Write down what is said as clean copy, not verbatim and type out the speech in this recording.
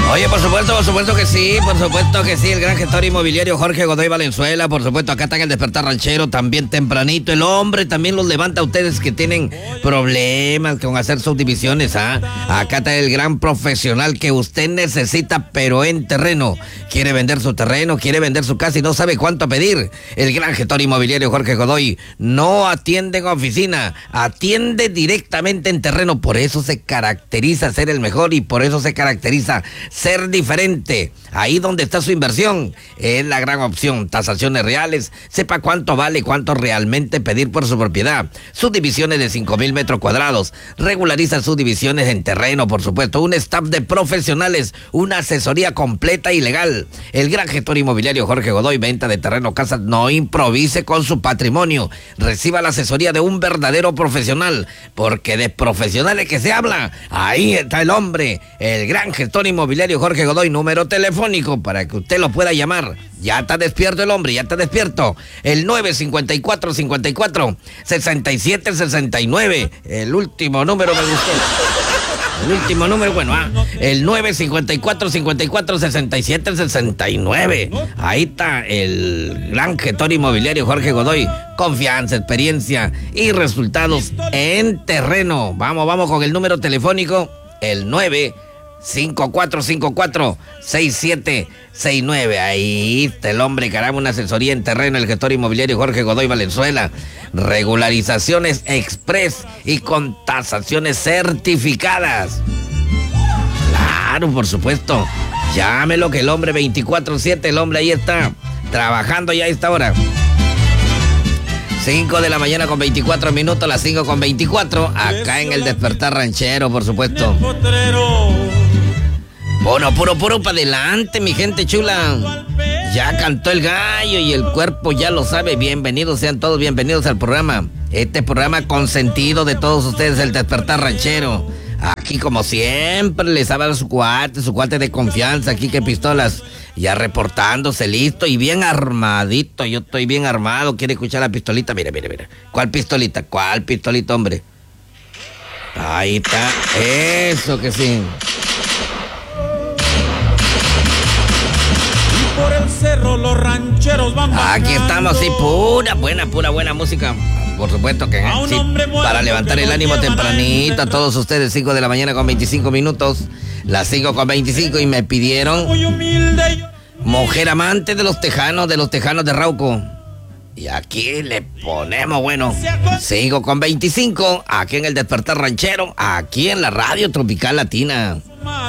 Oye, por supuesto que sí, el gran gestor inmobiliario Jorge Godoy Valenzuela, por supuesto, acá está en el Despertar Ranchero, también tempranito, el hombre también los levanta a ustedes que tienen problemas con hacer subdivisiones, acá está el gran profesional que usted necesita, pero en terreno, quiere vender su terreno, quiere vender su casa y no sabe cuánto pedir, el gran gestor inmobiliario Jorge Godoy no atiende en oficina, atiende directamente en terreno, por eso se caracteriza ser el mejor y por eso se caracteriza ser diferente. Ahí donde está su inversión es la gran opción. Tasaciones reales, sepa cuánto vale, cuánto realmente pedir por su propiedad. Subdivisiones de 5,000 metros cuadrados. Regulariza sus divisiones en terreno, por supuesto. Un staff de profesionales, una asesoría completa y legal. El gran gestor inmobiliario Jorge Godoy, venta de terreno, casas. No improvise con su patrimonio. Reciba la asesoría de un verdadero profesional, porque de profesionales que se habla, ahí está el hombre, el gran gestor inmobiliario Jorge Godoy, número telefónico para que usted lo pueda llamar. Ya está despierto el hombre, ya está despierto. El 954-54-6769. El último número me gustó. El último número, bueno, el 954-54-6769. Ahí está el gran gestor inmobiliario Jorge Godoy. Confianza, experiencia y resultados en terreno. Vamos con el número telefónico, el 954-54-6769. Ahí está el hombre, caramba, una asesoría en terreno, el gestor inmobiliario Jorge Godoy Valenzuela. Regularizaciones express y con tasaciones certificadas. Claro, por supuesto. Llámelo que el hombre 24/7, el hombre ahí está, trabajando ya a esta hora. 5 de la mañana con 24 minutos, las 5:24, acá en el Despertar Ranchero, por supuesto. Bueno, puro para adelante, mi gente chula. Ya cantó el gallo y el cuerpo ya lo sabe. Bienvenidos, sean todos bienvenidos al programa. Este programa consentido de todos ustedes, el Despertar Ranchero. Aquí, como siempre, les habla su cuate de confianza. Aquí que pistolas, ya reportándose listo y bien armadito. Yo estoy bien armado. ¿Quiere escuchar la pistolita? Mire. ¿Cuál pistolita, hombre? Ahí está. Eso que sí. Por el cerro los rancheros van bajando. Aquí estamos, sí, pura buena música. Por supuesto que sí, para levantar el ánimo tempranito a todos ustedes, 5 de la mañana con 25 minutos, las 5:25, y me pidieron Mujer Amante de los Tejanos de Rauco. Y aquí le ponemos, bueno, 5:25, aquí en el Despertar Ranchero, aquí en la Radio Tropical Latina.